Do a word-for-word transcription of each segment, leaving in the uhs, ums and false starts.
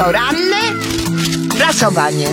Poranne prasowanie.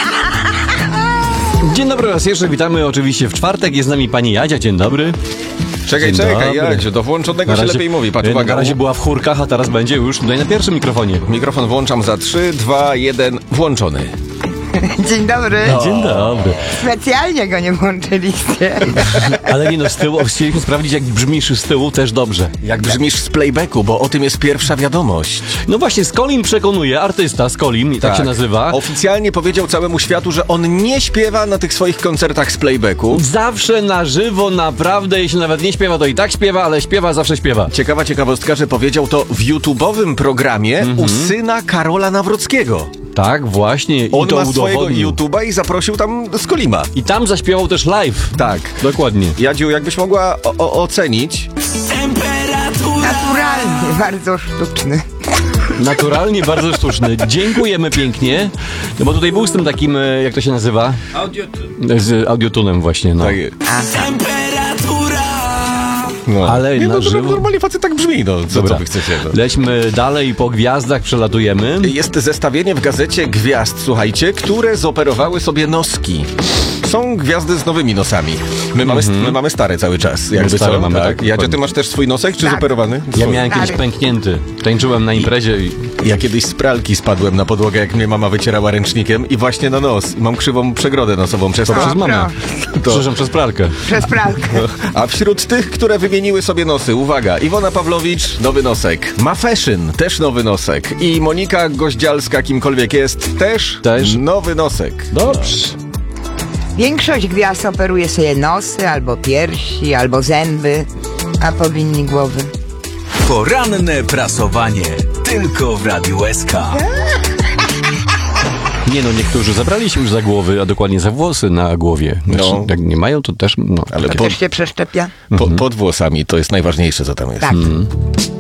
Dzień dobry raz jeszcze, witamy oczywiście w czwartek, jest z nami pani Jadzia, dzień dobry. Czekaj, Dzień czekaj, dobry. Jadziu, do włączonego Na się razie- lepiej mówi. Patrz, Na uwaga. razie była w chórkach, a teraz będzie już tutaj na pierwszym mikrofonie. Mikrofon włączam za trzy, dwa, jeden, włączony. Dzień dobry. Dzień dobry. Specjalnie go nie włączyliście. Ale nie no, z tyłu, chcieliśmy sprawdzić, jak brzmisz z tyłu, też dobrze. Jak brzmisz z playbacku, bo o tym jest pierwsza wiadomość. No właśnie, Skolin przekonuje, artysta Skolin, tak się nazywa. Oficjalnie powiedział całemu światu, że on nie śpiewa na tych swoich koncertach z playbacku. Zawsze na żywo, naprawdę, jeśli nawet nie śpiewa, to i tak śpiewa, ale śpiewa, zawsze śpiewa. Ciekawa ciekawostka, że powiedział to w YouTube'owym programie Mhm. u syna Karola Nawrockiego. Tak, właśnie. On I to ma swojego udowodnił. YouTube'a i zaprosił tam Skolima. I tam zaśpiewał też live. Tak. Dokładnie. Jadziu, jakbyś mogła o- o- ocenić... Naturalny, bardzo sztuczny. Naturalnie, bardzo sztuczny. Dziękujemy pięknie. No bo tutaj był z tym takim, e, jak to się nazywa? Audiotune. Z audiotunem właśnie, no. Tak jest. No. Ale nie, na no, żywo- normalnie facet tak brzmi, no. Co, co wy chcecie? No. Lećmy dalej, po gwiazdach przelatujemy. Jest zestawienie w gazecie gwiazd, słuchajcie, które zoperowały sobie noski. Są gwiazdy z nowymi nosami. My, mamy, my mamy stare cały czas. Jakby stare co? mamy, tak, Jadzie, dokładnie. ty masz też swój nosek, czy Tak. zoperowany? Ja Swój. miałem kiedyś Stary. pęknięty. Tańczyłem na imprezie i... Ja kiedyś z pralki spadłem na podłogę, jak mnie mama wycierała ręcznikiem i właśnie na nos. I mam krzywą przegrodę nosową przez to. Przez mamę. To- Przepraszam, przez pralkę. Przez pralkę. A wśród tych, które wymieniły sobie nosy, uwaga, Iwona Pawlowicz, nowy nosek. Ma Fashion, też nowy nosek. I Monika Goździalska, kimkolwiek jest, też, Też. nowy nosek. Dobrze. Większość gwiazd operuje sobie nosy, albo piersi, albo zęby, a powinni głowy. Poranne prasowanie. Tylko w Radiu S K. Nie no, niektórzy zabrali się już za głowy, a dokładnie za włosy na głowie. Znaczy, No. jak nie mają, to też... No. Ale To pod, też się przeszczepia? po, pod włosami to jest najważniejsze, co tam jest. Tak.